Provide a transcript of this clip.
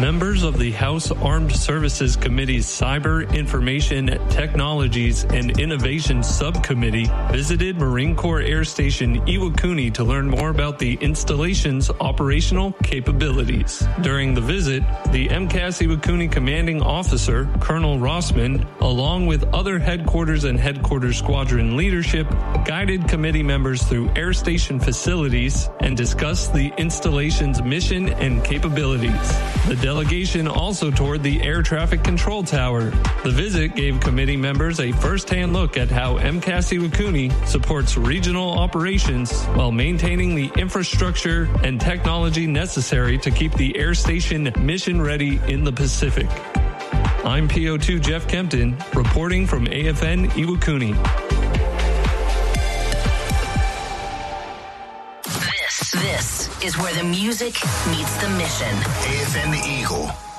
Members of the House Armed Services Committee's Cyber, Information, Technologies, and Innovation Subcommittee visited Marine Corps Air Station Iwakuni to learn more about the installation's operational capabilities. During the visit, the MCAS Iwakuni commanding officer, Colonel Rossman, along with other headquarters and headquarters squadron leadership, guided committee members through air station facilities and discussed the installation's mission and capabilities. The delegation also toured the air traffic control tower. The visit gave committee members a first-hand look at how MCAS Iwakuni supports regional operations while maintaining the infrastructure and technology necessary to keep the air station mission-ready in the Pacific. I'm PO2 Jeff Kempton, reporting from AFN Iwakuni. This is where the music meets the mission. AFN the Eagle.